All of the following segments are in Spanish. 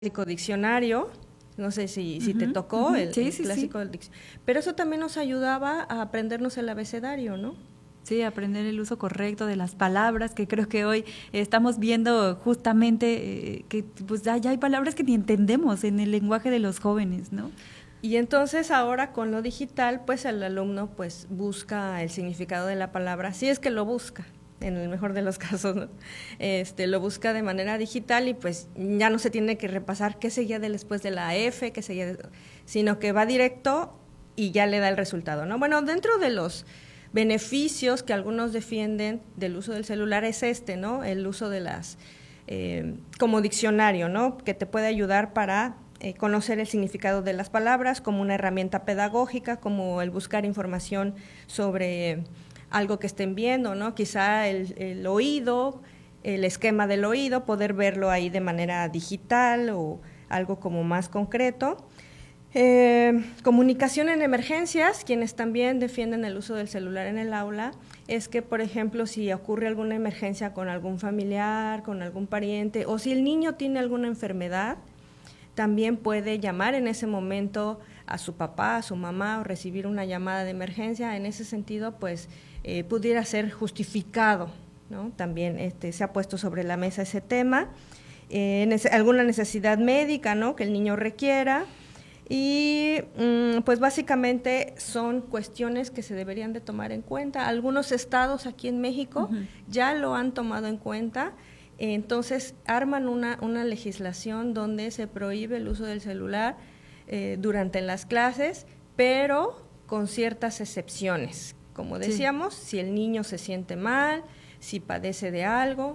clásico diccionario, no sé si te tocó el clásico del diccionario, pero eso también nos ayudaba a aprendernos el abecedario, ¿no? Sí, aprender el uso correcto de las palabras, que creo que hoy estamos viendo justamente que pues ya hay palabras que ni entendemos en el lenguaje de los jóvenes, ¿no? Y entonces ahora con lo digital, pues el alumno pues busca el significado de la palabra, si es que lo busca, en el mejor de los casos, ¿no? Lo busca de manera digital y pues ya no se tiene que repasar qué seguía después de la F, sino que va directo y ya le da el resultado, ¿no? Bueno, dentro de los beneficios que algunos defienden del uso del celular es ¿no? El uso de las, como diccionario, ¿no? Que te puede ayudar para conocer el significado de las palabras, como una herramienta pedagógica, como el buscar información sobre algo que estén viendo, ¿no? Quizá el oído, el esquema del oído, poder verlo ahí de manera digital o algo como más concreto. Comunicación en emergencias, quienes también defienden el uso del celular en el aula, es que, por ejemplo, si ocurre alguna emergencia con algún familiar, con algún pariente, o si el niño tiene alguna enfermedad, también puede llamar en ese momento a su papá, a su mamá, o recibir una llamada de emergencia. En ese sentido, pues, pudiera ser justificado, ¿no? También se ha puesto sobre la mesa ese tema, alguna necesidad médica, ¿no? Que el niño requiera. Y pues básicamente son cuestiones que se deberían de tomar en cuenta. Algunos estados aquí en México ya lo han tomado en cuenta, entonces arman una legislación donde se prohíbe el uso del celular durante las clases, pero con ciertas excepciones. Como decíamos, si el niño se siente mal, si padece de algo,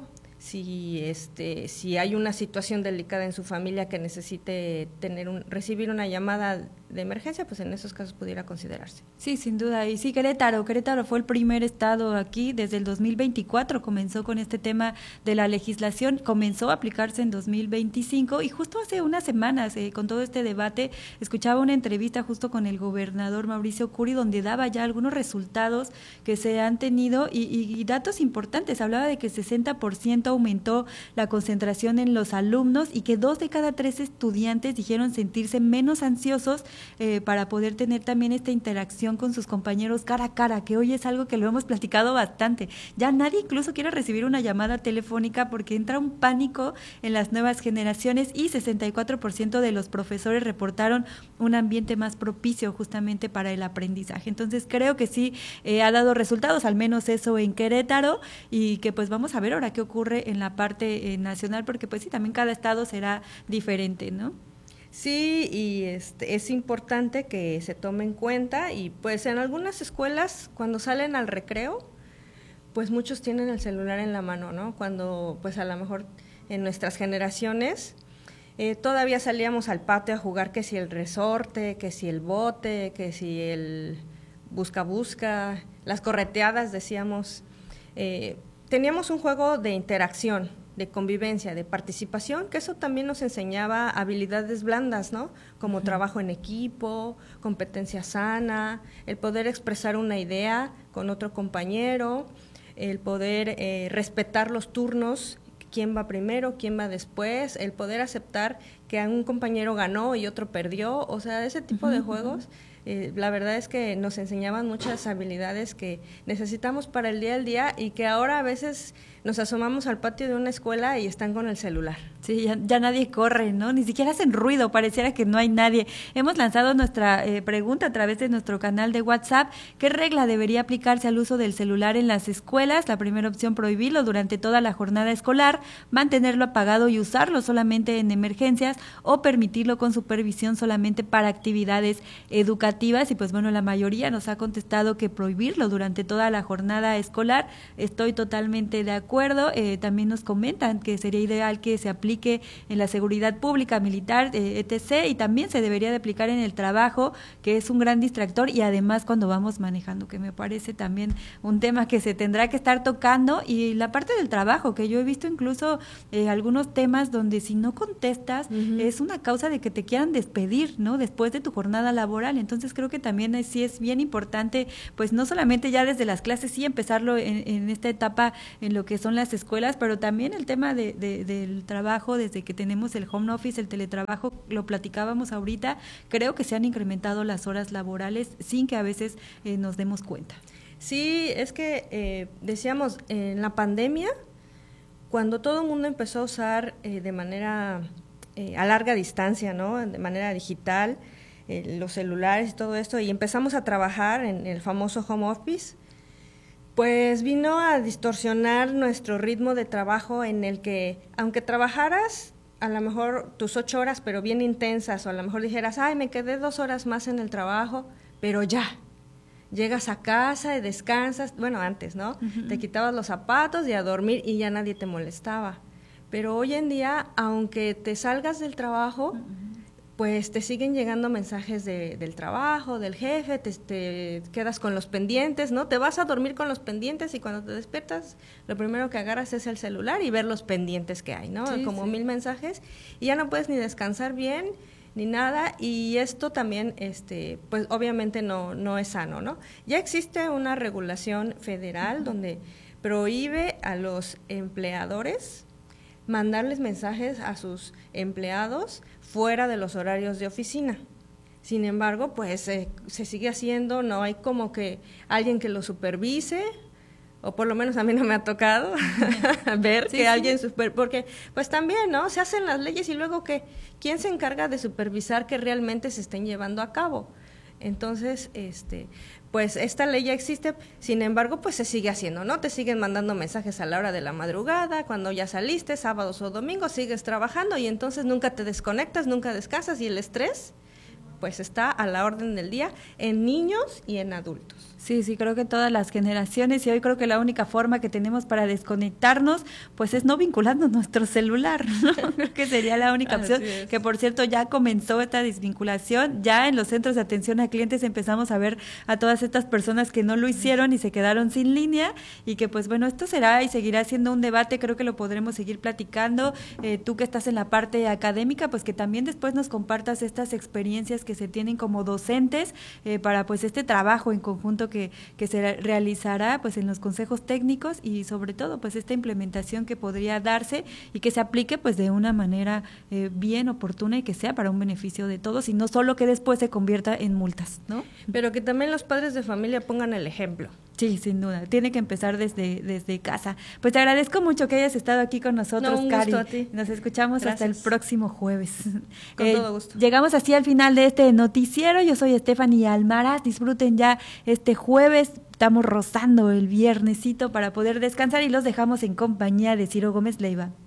si hay una situación delicada en su familia que necesite recibir una llamada de emergencia, pues en esos casos pudiera considerarse. Sí, sin duda. Y sí, Querétaro fue el primer estado aquí, desde el 2024 comenzó con este tema de la legislación, comenzó a aplicarse en 2025 y justo hace unas semanas, con todo este debate, escuchaba una entrevista justo con el gobernador Mauricio Curi, donde daba ya algunos resultados que se han tenido y datos importantes. Hablaba de que el 60% aumentó la concentración en los alumnos y que 2 de cada 3 estudiantes dijeron sentirse menos ansiosos para poder tener también esta interacción con sus compañeros cara a cara, que hoy es algo que lo hemos platicado bastante. Ya nadie incluso quiere recibir una llamada telefónica porque entra un pánico en las nuevas generaciones y 64% de los profesores reportaron un ambiente más propicio justamente para el aprendizaje. Entonces creo que sí ha dado resultados, al menos eso en Querétaro, y que pues vamos a ver ahora qué ocurre en la parte nacional, porque pues sí, también cada estado será diferente, ¿no? Sí, y es importante que se tome en cuenta y pues en algunas escuelas cuando salen al recreo, pues muchos tienen el celular en la mano, ¿no? Cuando pues a lo mejor en nuestras generaciones todavía salíamos al patio a jugar que si el resorte, que si el bote, que si el busca, las correteadas decíamos, teníamos un juego de interacción, de convivencia, de participación, que eso también nos enseñaba habilidades blandas, ¿no? Como trabajo en equipo, competencia sana, el poder expresar una idea con otro compañero, el poder respetar los turnos, quién va primero, quién va después, el poder aceptar que un compañero ganó y otro perdió, o sea, ese tipo de juegos. La verdad es que nos enseñaban muchas habilidades que necesitamos para el día al día y que ahora a veces nos asomamos al patio de una escuela y están con el celular. Sí, ya nadie corre, ¿no? Ni siquiera hacen ruido, pareciera que no hay nadie. Hemos lanzado nuestra pregunta a través de nuestro canal de WhatsApp. ¿Qué regla debería aplicarse al uso del celular en las escuelas? La primera opción, prohibirlo durante toda la jornada escolar, mantenerlo apagado y usarlo solamente en emergencias o permitirlo con supervisión solamente para actividades educativas. Y pues bueno, la mayoría nos ha contestado que prohibirlo durante toda la jornada escolar. Estoy totalmente de acuerdo. También nos comentan que sería ideal que se aplique en la seguridad pública, militar, etc. Y también se debería de aplicar en el trabajo, que es un gran distractor, y además cuando vamos manejando, que me parece también un tema que se tendrá que estar tocando. Y la parte del trabajo, que yo he visto incluso algunos temas donde si no contestas es una causa de que te quieran despedir, ¿no? Después de tu jornada laboral. Entonces creo que también sí es bien importante, pues no solamente ya desde las clases, sí empezarlo en esta etapa en lo que son las escuelas, pero también el tema del trabajo, desde que tenemos el home office, el teletrabajo, lo platicábamos ahorita, creo que se han incrementado las horas laborales sin que a veces nos demos cuenta. Sí, es que decíamos, en la pandemia, cuando todo el mundo empezó a usar de manera a larga distancia, ¿no? De manera digital, los celulares y todo esto, y empezamos a trabajar en el famoso home office, pues vino a distorsionar nuestro ritmo de trabajo, en el que, aunque trabajaras a lo mejor tus 8 horas, pero bien intensas, o a lo mejor dijeras, ay, me quedé 2 horas más en el trabajo, pero ya, llegas a casa y descansas, bueno, antes, ¿no? Uh-huh. Te quitabas los zapatos y a dormir y ya nadie te molestaba. Pero hoy en día, aunque te salgas del trabajo, uh-huh, pues te siguen llegando mensajes del trabajo, del jefe, te quedas con los pendientes, ¿no? Te vas a dormir con los pendientes y cuando te despiertas, lo primero que agarras es el celular y ver los pendientes que hay, ¿no? Sí, como sí. 1000 mensajes, y ya no puedes ni descansar bien ni nada, y esto también, pues obviamente no es sano, ¿no? Ya existe una regulación federal, uh-huh, donde prohíbe a los empleadores mandarles mensajes a sus empleados fuera de los horarios de oficina. Sin embargo, pues se sigue haciendo, no hay como que alguien que lo supervise, o por lo menos a mí no me ha tocado ver sí, que alguien porque pues también, ¿no? Se hacen las leyes y luego ¿quién se encarga de supervisar que realmente se estén llevando a cabo? Entonces, pues esta ley ya existe, sin embargo, pues se sigue haciendo, ¿no? Te siguen mandando mensajes a la hora de la madrugada, cuando ya saliste, sábados o domingos, sigues trabajando y entonces nunca te desconectas, nunca descansas, y el estrés pues está a la orden del día en niños y en adultos. Sí, creo que todas las generaciones, y hoy creo que la única forma que tenemos para desconectarnos, pues es no vinculando nuestro celular, ¿no? Creo que sería la única opción, que por cierto ya comenzó esta desvinculación, ya en los centros de atención a clientes empezamos a ver a todas estas personas que no lo hicieron y se quedaron sin línea, y que pues bueno, esto será y seguirá siendo un debate, creo que lo podremos seguir platicando, tú que estás en la parte académica, pues que también después nos compartas estas experiencias que se tienen como docentes para pues este trabajo en conjunto que se realizará pues en los consejos técnicos, y sobre todo pues esta implementación que podría darse y que se aplique pues de una manera bien oportuna y que sea para un beneficio de todos y no solo que después se convierta en multas, ¿no? Pero que también los padres de familia pongan el ejemplo. Sí, sin duda, tiene que empezar desde casa. Pues te agradezco mucho que hayas estado aquí con nosotros, un Cari. Gusto a ti. Nos escuchamos. Gracias. Hasta el próximo jueves. Con todo gusto. Llegamos así al final de este noticiero. Yo soy Stephanie Almaraz. Disfruten ya este jueves. Estamos rozando el viernesito para poder descansar y los dejamos en compañía de Ciro Gómez Leiva.